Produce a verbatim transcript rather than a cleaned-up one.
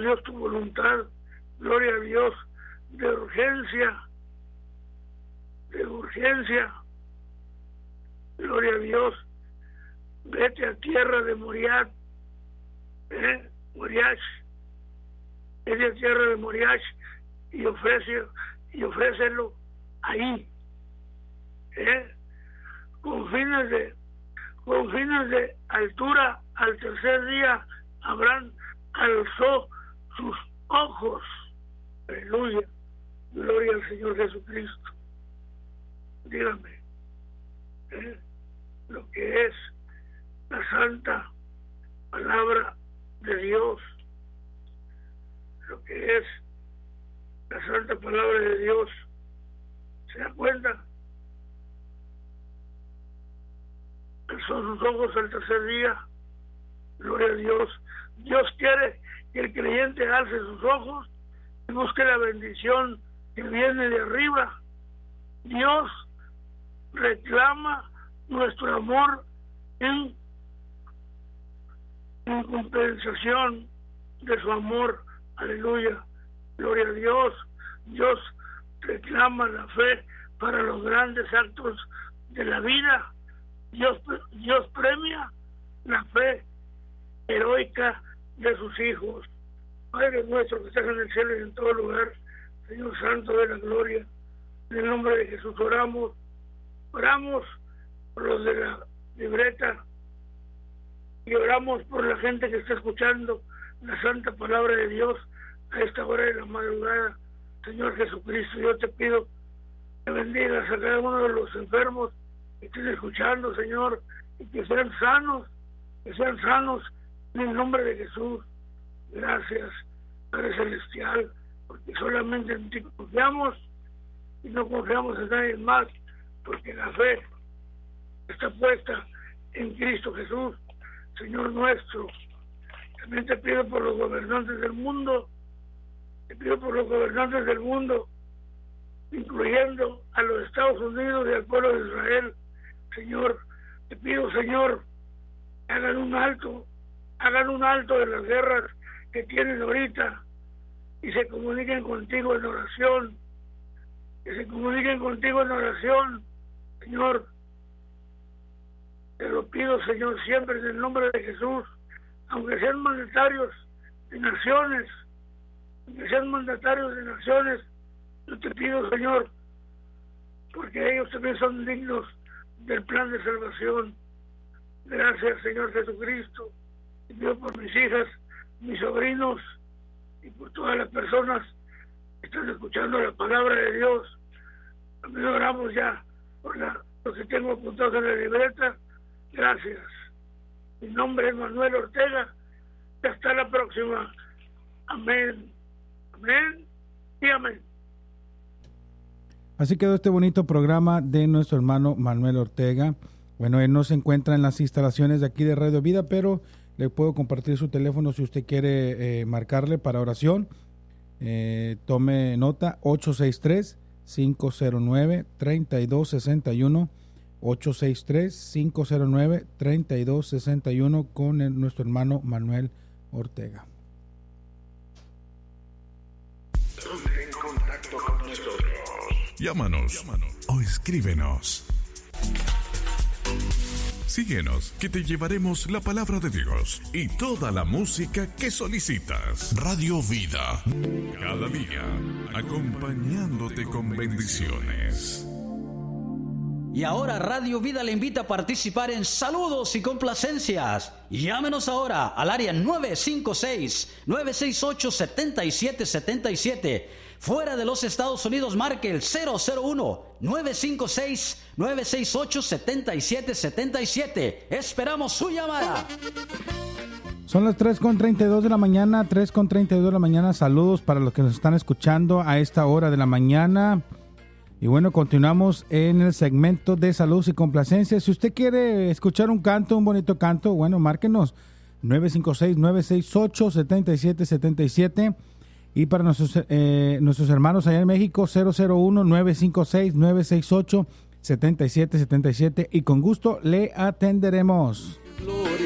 Dios, tu voluntad. Gloria a Dios, de urgencia, de urgencia. Gloria a Dios. Vete a tierra de Moriah, ¿eh? Moriah. Vete a tierra de Moriah y ofrece, y ofrécelo ahí, ¿eh? Con fines de, con fines de altura, al tercer día Abraham alzó sus ojos. Aleluya. Gloria al Señor Jesucristo. Dígame, ¿eh? Lo que es la santa palabra de Dios, lo que es la santa palabra de Dios. ¿Se da cuenta? Alzó sus ojos al tercer día. Gloria a Dios. Dios quiere que el creyente alce sus ojos y busque la bendición que viene de arriba. Dios reclama nuestro amor en, en compensación de su amor. Aleluya. Gloria a Dios. Dios reclama la fe para los grandes actos de la vida. Dios, Dios premia la fe heroica de sus hijos. Padre nuestro que estás en el cielo y en todo lugar, Señor Santo de la gloria, en el nombre de Jesús oramos, oramos por los de la libreta y oramos por la gente que está escuchando la santa palabra de Dios a esta hora de la madrugada. Señor Jesucristo, yo te pido que bendigas a cada uno de los enfermos que estén escuchando, Señor, y que sean sanos, que sean sanos en el nombre de Jesús. Gracias, Padre Celestial, porque solamente en ti confiamos y no confiamos en nadie más, porque la fe está puesta en Cristo Jesús, Señor nuestro. También te pido por los gobernantes del mundo, te pido por los gobernantes del mundo, incluyendo a los Estados Unidos y al pueblo de Israel. Señor, te pido, Señor, que hagan un alto, hagan un alto de las guerras que tienen ahorita y se comuniquen contigo en oración, que se comuniquen contigo en oración, Señor. Te lo pido, Señor, siempre en el nombre de Jesús, aunque sean mandatarios de naciones, aunque sean mandatarios de naciones, yo te pido, Señor, porque ellos también son dignos del plan de salvación. Gracias, Señor Jesucristo. Te pido por mis hijas, mis sobrinos y por todas las personas que están escuchando la palabra de Dios. También oramos ya por la, lo que tengo apuntado en la libreta. Gracias. Mi nombre es Manuel Ortega. Y hasta la próxima. Amén. Amén y amén. Así quedó este bonito programa de nuestro hermano Manuel Ortega. Bueno, él no se encuentra en las instalaciones de aquí de Radio Vida, pero le puedo compartir su teléfono si usted quiere eh, marcarle para oración. Eh, tome nota, ocho seis tres, cinco cero nueve, tres dos seis uno, ocho seis tres, cinco cero nueve, tres dos seis uno con el, nuestro hermano Manuel Ortega. En contacto con nosotros. Llámanos, Llámanos o escríbenos. Síguenos, que te llevaremos la palabra de Dios y toda la música que solicitas. Radio Vida, cada día, acompañándote con bendiciones. Y ahora Radio Vida le invita a participar en saludos y complacencias. Llámenos ahora al área nueve cinco seis, nueve seis ocho, siete siete siete siete. Fuera de los Estados Unidos, marque el cero cero uno, nueve cinco seis, nueve seis ocho, siete siete siete siete. Esperamos su llamada. Son las tres con treinta y dos de la mañana, tres con treinta y dos de la mañana. Saludos para los que nos están escuchando a esta hora de la mañana. Y bueno, continuamos en el segmento de salud y complacencia. Si usted quiere escuchar un canto, un bonito canto, bueno, márquenos nueve cinco seis, nueve seis ocho, siete siete siete siete. Y para nuestros, eh, nuestros hermanos allá en México, cero cero uno, nueve cinco seis, nueve seis ocho, siete siete siete siete. Y con gusto le atenderemos.